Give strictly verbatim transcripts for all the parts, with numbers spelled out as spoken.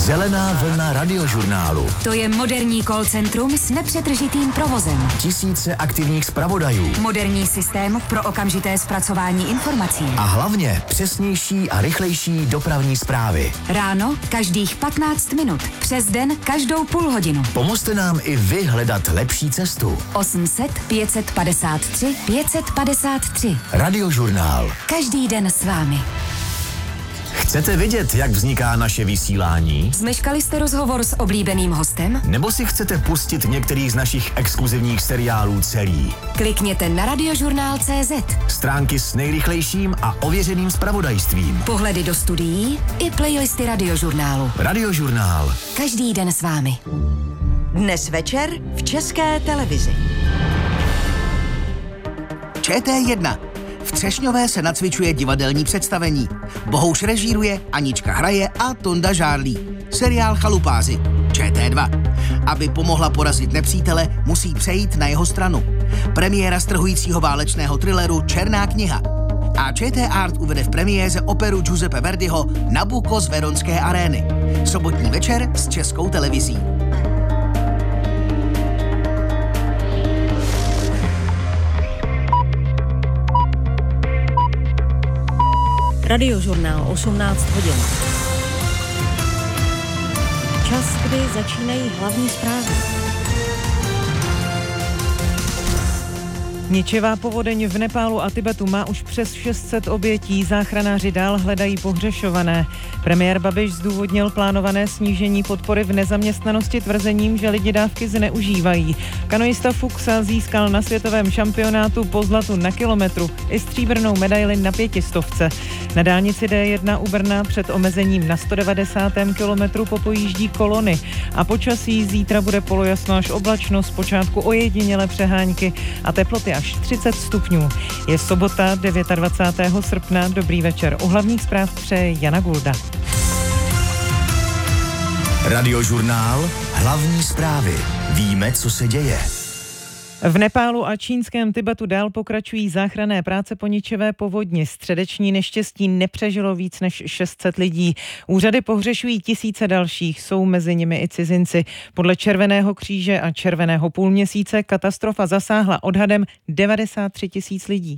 Zelená vlna radiožurnálu. To je moderní call centrum s nepřetržitým provozem. Tisíce aktivních zpravodajů. Moderní systém pro okamžité zpracování informací. A hlavně přesnější a rychlejší dopravní zprávy. Ráno každých patnáct minut. Přes den každou půl hodinu. Pomozte nám i vy hledat lepší cestu. osm set pět set padesát tři pět set padesát tři. Radiožurnál. Každý den s vámi. Chcete vidět, jak vzniká naše vysílání? Zmeškali jste rozhovor s oblíbeným hostem? Nebo si chcete pustit některý z našich exkluzivních seriálů celý? Klikněte na radiožurnál tečka cé zet. Stránky s nejrychlejším a ověřeným zpravodajstvím. Pohledy do studií i playlisty radiožurnálu. Radiožurnál. Každý den s vámi. Dnes večer v České televizi. Č T jedna. V Třešňové se nacvičuje divadelní představení. Bohouš režíruje, Anička hraje a Tonda žárlí. Seriál Chalupáři. Č T dva. Aby pomohla porazit nepřítele, musí přejít na jeho stranu. Premiéra strhujícího válečného thrilleru Černá kniha. A Č T Art uvede v premiéře operu Giuseppe Verdiho Nabucco z Veronské arény. Sobotní večer s Českou televizí. Radiožurnál osmnáct hodin. Čas, kdy začínají hlavní zprávy. Ničivá povodeň v Nepálu a Tibetu má už přes šest set obětí. Záchranáři dál hledají pohřešované. Premiér Babiš zdůvodnil plánované snížení podpory v nezaměstnanosti tvrzením, že lidi dávky zneužívají. Kanoista Fuchsa získal na světovém šampionátu po zlatu na kilometru i stříbrnou medaili na pětistovce. Na dálnici D jedna u Brna před omezením na sto devadesátém kilometru popojíždí kolony. A počasí zítra bude polojasno až oblačno, zpočátku ojedinělé přehánky a teploty až třicet stupňů. Je sobota dvacátého devátého srpna. Dobrý večer. U hlavních zpráv přeje Jana Gulda. Radiožurnál. Hlavní zprávy. Víme, co se děje. V Nepálu a čínském Tibetu dál pokračují záchranné práce po ničivé povodni. Středeční neštěstí nepřežilo víc než šest set lidí. Úřady pohřešují tisíce dalších, jsou mezi nimi i cizinci. Podle Červeného kříže a Červeného půlměsíce katastrofa zasáhla odhadem devadesát tři tisíc lidí.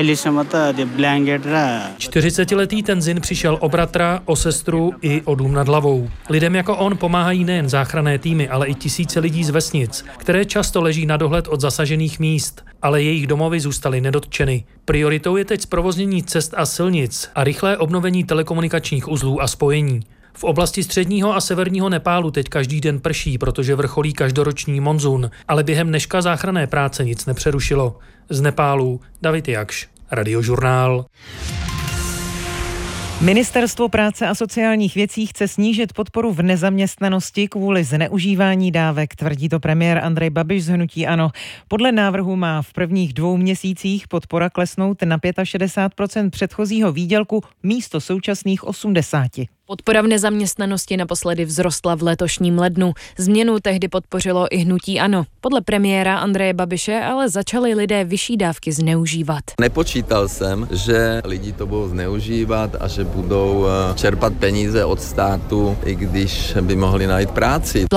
čtyřicetiletý Tenzin přišel o bratra, o sestru i o dům nad hlavou. Lidem jako on pomáhají nejen záchranné týmy, ale i tisíce lidí z vesnic, které často leží na dohled od zasažených míst, ale jejich domovy zůstaly nedotčeny. Prioritou je teď zprovoznění cest a silnic a rychlé obnovení telekomunikačních uzlů a spojení. V oblasti středního a severního Nepálu teď každý den prší, protože vrcholí každoroční monzun, ale během dneška záchranné práce nic nepřerušilo. Z Nepálu David Jakš, Radiožurnál. Ministerstvo práce a sociálních věcí chce snížit podporu v nezaměstnanosti kvůli zneužívání dávek, tvrdí to premiér Andrej Babiš z hnutí ANO. Podle návrhu má v prvních dvou měsících podpora klesnout na šedesát pět procent předchozího výdělku místo současných osmdesát procent. Podpora v nezaměstnanosti naposledy vzrostla v letošním lednu. Změnu tehdy podpořilo i hnutí ANO. Podle premiéra Andreje Babiše ale začali lidé vyšší dávky zneužívat. Nepočítal jsem, že lidi to budou zneužívat a že budou čerpat peníze od státu, i když by mohli najít práci.